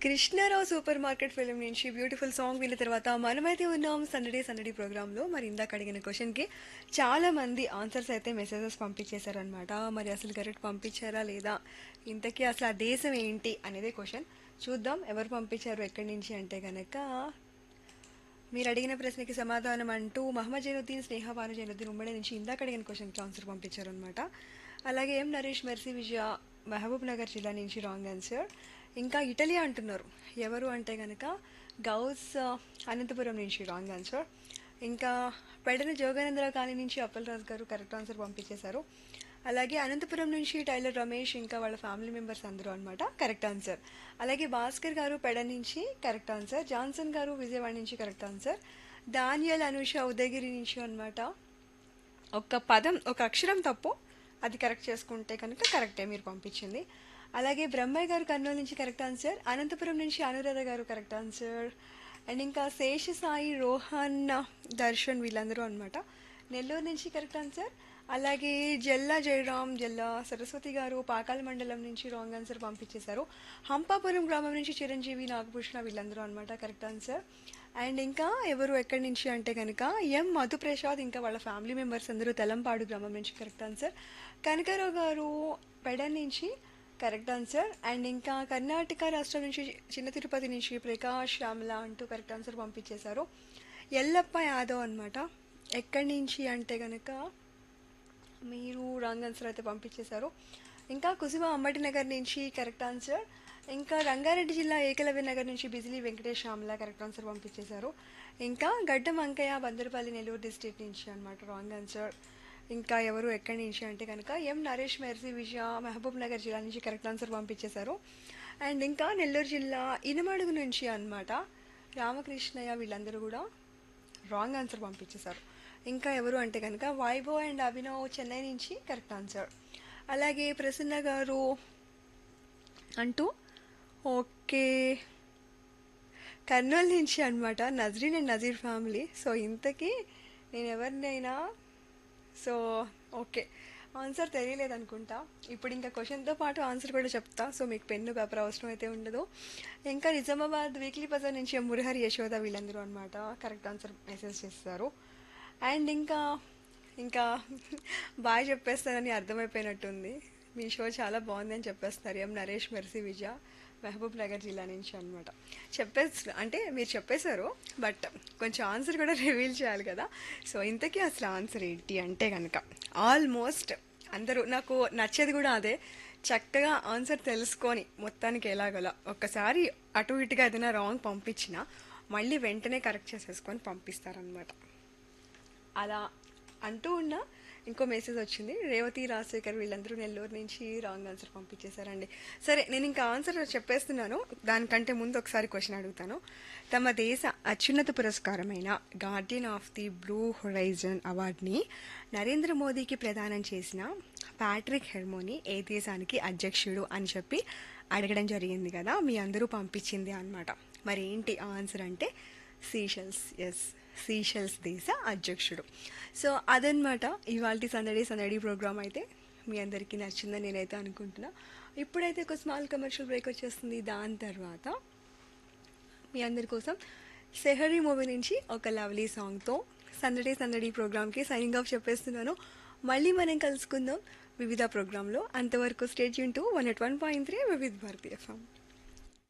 Krishnarao super market film నుంచి beautiful song విన్న తర్వాత మనమైతే ఉన్నాం సందడే సందడి ప్రోగ్రాంలో. మరి ఇందాక అడిగిన క్వశ్చన్కి చాలా మంది ఆన్సర్స్ అయితే మెసేజెస్ పంపించేశారనమాట. మరి అసలు కరెక్ట్ పంపించారా లేదా, ఇంతకీ అసలు ఆ దేశం ఏంటి అనేది క్వశ్చన్. చూద్దాం ఎవరు పంపించారు ఎక్కడి నుంచి అంటే కనుక. మీరు అడిగిన ప్రశ్నకి సమాధానం అంటూ మహమ్మద్ జైనుద్దీన్, స్నేహ భాను జైనుద్దీన్ ఉమ్మడి నుంచి ఇందాక అడిగిన క్వశ్చన్కి ఆన్సర్ పంపించారు అనమాట. అలాగే ఎం నరేష్, మెర్సీ విజయ, మహబూబ్ నగర్ జిల్లా నుంచి రాంగ్ ఆన్సర్. ఇంకా ఇటలీ అంటున్నారు, ఎవరు అంటే కనుక గౌస్ అనంతపురం నుంచి రాంగ్ ఆన్సర్. ఇంకా పెడన జోగానందరావు కాలనీ నుంచి అప్పలరాజు గారు కరెక్ట్ ఆన్సర్ పంపించేశారు. అలాగే అనంతపురం నుంచి టైలర్ రమేష్ ఇంకా వాళ్ళ ఫ్యామిలీ మెంబర్స్ అందరూ అనమాట కరెక్ట్ ఆన్సర్. అలాగే భాస్కర్ గారు పెడ నుంచి కరెక్ట్ ఆన్సర్. జాన్సన్ గారు విజయవాడ నుంచి కరెక్ట్ ఆన్సర్. దానియల్ అనుష ఉదయగిరి నుంచి అనమాట. ఒక పదం ఒక అక్షరం తప్పు, అది కరెక్ట్ చేసుకుంటే కనుక కరెక్టే మీరు పంపించింది. అలాగే బ్రహ్మయ్య గారు కర్నూలు నుంచి కరెక్ట్ ఆన్సర్. అనంతపురం నుంచి అనురాధ గారు కరెక్ట్ ఆన్సర్. అండ్ ఇంకా శేష సాయి, రోహన్, దర్శన్ వీళ్ళందరూ అనమాట నెల్లూరు నుంచి కరెక్ట్ ఆన్సర్. అలాగే జల్లా జయరామ్, జల్లా సరస్వతి గారు పాకాల మండలం నుంచి రాంగ్ ఆన్సర్ పంపించేశారు. హంపాపురం గ్రామం నుంచి చిరంజీవి, నాగభూషణ వీళ్ళందరూ అనమాట కరెక్ట్ ఆన్సర్. అండ్ ఇంకా ఎవరు ఎక్కడి నుంచి అంటే కనుక ఎం మధుప్రసాద్ ఇంకా వాళ్ళ ఫ్యామిలీ మెంబర్స్ అందరూ తెలంపాడు గ్రామం నుంచి కరెక్ట్ ఆన్సర్. కనకారావు గారు పెడ నుంచి కరెక్ట్ ఆన్సర్. అండ్ ఇంకా కర్ణాటక రాష్ట్రం నుంచి చిన్న తిరుపతి నుంచి ప్రకాష్ శ్యామల అంటూ కరెక్ట్ ఆన్సర్ పంపించేశారు. ఎల్లప్ప యాదవ్ అనమాట ఎక్కడి నుంచి అంటే కనుక మీరు రాంగ్ ఆన్సర్ అయితే పంపించేశారు. ఇంకా కుసుమ అమ్మటి నగర్ నుంచి కరెక్ట్ ఆన్సర్. ఇంకా రంగారెడ్డి జిల్లా ఏకలవ్య నగర్ నుంచి బిజిలీ వెంకటేష్ శ్యామల కరెక్ట్ ఆన్సర్ పంపించేశారు. ఇంకా గడ్డం అంకయ్య బందరపల్లి నెల్లూరు డిస్ట్రిక్ట్ నుంచి అనమాట రాంగ్ ఆన్సర్. ఇంకా ఎవరు ఎక్కడి నుంచి అంటే కనుక ఎం నరేష్, మెర్సీ విజయ, మహబూబ్ నగర్ జిల్లా నుంచి కరెక్ట్ ఆన్సర్ పంపించేశారు. అండ్ ఇంకా నెల్లూరు జిల్లా ఇనమడుగు నుంచి అనమాట రామకృష్ణయ్య వీళ్ళందరూ కూడా రాంగ్ ఆన్సర్ పంపించేశారు. ఇంకా ఎవరు అంటే కనుక వైభవ్ అండ్ అభినవ్ చెన్నై నుంచి కరెక్ట్ ఆన్సర్. అలాగే ప్రసన్న గారు అంటూ ఓకే కర్నూలు నుంచి అనమాట Nazreen and Nazir family. So ఇంతకీ నేను ఎవరినైనా సో ఓకే ఆన్సర్ తెలియలేదు అనుకుంటా. ఇప్పుడు ఇంకా క్వశ్చన్తో పాటు ఆన్సర్ కూడా చెప్తా, సో మీకు పెన్ను పేపర్ అవసరం అయితే ఉండదు. ఇంకా నిజామాబాద్ వీక్లీ బజార్ నుంచి మురహరి, యశోద వీళ్ళందరూ అనమాట కరెక్ట్ ఆన్సర్ మెసేజ్ చేస్తారు. అండ్ ఇంకా ఇంకా బాగా చెప్పేస్తారని అర్థమైపోయినట్టుంది, మీ షో చాలా బాగుందని చెప్పేస్తున్నారు ఎం నరేష్, మెర్సీ విజయ, మహబూబ్ నగర్ జిల్లా నుంచి అనమాట. అంటే మీరు చెప్పేశారు, బట్ కొంచెం ఆన్సర్ కూడా రివీల్ చేయాలి కదా. సో ఇంతకీ అసలు ఆన్సర్ ఏంటి అంటే కనుక ఆల్మోస్ట్ అందరూ నాకు నచ్చేది కూడా అదే, చక్కగా ఆన్సర్ తెలుసుకొని మొత్తానికి ఎలాగోలా ఒక్కసారి అటు ఇటుగా ఏదైనా రాంగ్ పంపించినా మళ్ళీ వెంటనే కరెక్ట్ చేసేసుకొని పంపిస్తారనమాట. అలా అంటూ ఉన్నా ఇంకో మెసేజ్ వచ్చింది, రేవతి, రాజశేఖర్ వీళ్ళందరూ నెల్లూరు నుంచి రాంగ్ ఆన్సర్ పంపించేశారండి. సరే నేను ఇంకా ఆన్సర్ చెప్పేస్తున్నాను, దానికంటే ముందు ఒకసారి క్వశ్చన్ అడుగుతాను. తమ దేశ అత్యున్నత పురస్కారమైన Guardian of the blue horizon అవార్డుని నరేంద్ర మోదీకి ప్రదానం చేసిన ప్యాట్రిక్ హెర్మోని ఏ దేశానికి అధ్యక్షుడు అని చెప్పి అడగడం జరిగింది కదా, మీ అందరూ పంపించింది అనమాట. మరి ఏంటి ఆన్సర్ అంటే సీషెల్స్. ఎస్, సీషెల్స్ దేశ అధ్యక్షుడు. సో అదనమాట ఇవాళ సందడి సందడి ప్రోగ్రామ్. అయితే మీ అందరికీ నచ్చిందని నేనైతే అనుకుంటున్నా. ఇప్పుడైతే ఒక స్మాల్ కమర్షియల్ బ్రేక్ వచ్చేస్తుంది, దాని తర్వాత మీ అందరి కోసం సెహరీ మూవీ నుంచి ఒక లవ్లీ సాంగ్తో సందడి సందడి ప్రోగ్రామ్కి సైనింగ్ ఆఫ్ చెప్పేస్తున్నాను. మళ్ళీ మనం కలుసుకుందాం వివిధ ప్రోగ్రాంలో. అంతవరకు స్టే ట్యూన్ టు 101.3 వివిధ భారతీయ ఎఫ్ఎం.